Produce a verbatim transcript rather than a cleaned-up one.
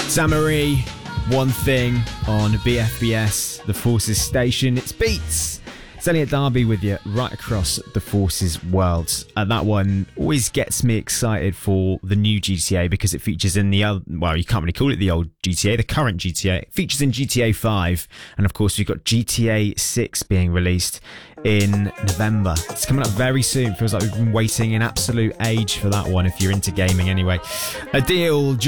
Samarie, One Thing on B F B S, the Forces station. It's Beats. It's Elliot Darby with you right across the Forces world. And that one always gets me excited for the new G T A because it features in the other, well, you can't really call it the old G T A, the current G T A. It features in G T A five. And of course, we've got G T A six being released in November. It's coming up very soon. Feels like we've been waiting an absolute age for that one if you're into gaming anyway. Adele